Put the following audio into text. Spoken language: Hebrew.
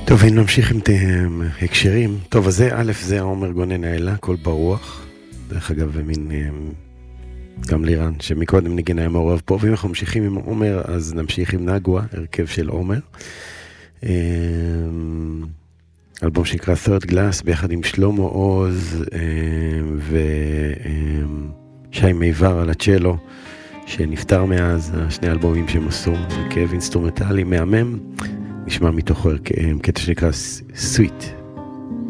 טוב, אם נמשיך עם הקשרים. טוב, אז זה א', זה עומר גונן האלה, קול ברוח. דרך אגב, מין גם לירן, שמקודם ניגן היה מעורב פה, ואם אנחנו ממשיכים עם עומר, אז נמשיך עם נגווה, הרכב של עומר. אלבום שנקרא Third Glass, ביחד עם שלמה עוז ושי מיבר על הצ'לו, שנפטר מאז, שני אלבומים שהם עשו, הרכב אינסטרומנטלי מהמם. נשמע מתוכו קטע שנקרא Sweet.